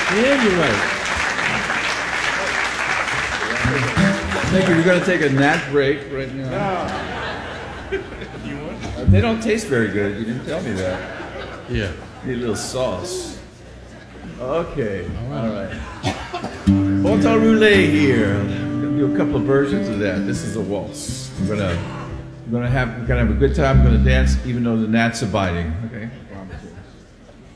Yeah, you're right. Thank you. We're going to take a nat break right now. Do you want? They don't taste very good. You didn't tell me that. Yeah. Need a little sauce. Okay. All right. Hotel Roulette here. I'm gonna do a couple of versions of that. This is a waltz. We're gonna have a good time. We're gonna dance, even though the gnats are biting. Okay.